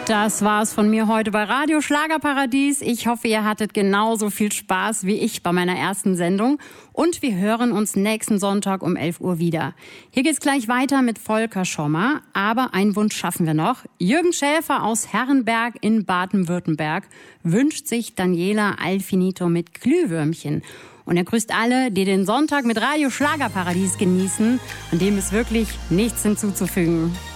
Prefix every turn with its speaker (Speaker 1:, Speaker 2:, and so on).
Speaker 1: Das war's von mir heute bei Radio Schlagerparadies. Ich hoffe, ihr hattet genauso viel Spaß wie ich bei meiner ersten Sendung. Und wir hören uns nächsten Sonntag um 11 Uhr wieder. Hier geht's gleich weiter mit Volker Schommer. Aber einen Wunsch schaffen wir noch. Jürgen Schäfer aus Herrenberg in Baden-Württemberg wünscht sich Daniela Alfinito mit Glühwürmchen. Und er grüßt alle, die den Sonntag mit Radio Schlagerparadies genießen. Und dem ist wirklich nichts hinzuzufügen.